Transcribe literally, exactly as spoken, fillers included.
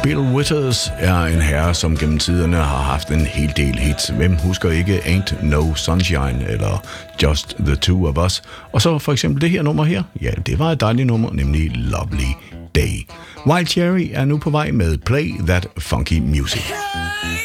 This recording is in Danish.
Bill Withers er en herre, som gennem tiderne har haft en hel del hits. Hvem husker ikke Ain't No Sunshine eller Just the Two of Us? Og så for eksempel det her nummer her. Ja, det var et dejligt nummer, nemlig Lovely Day. Wild Cherry er nu på vej med Play That Funky Music.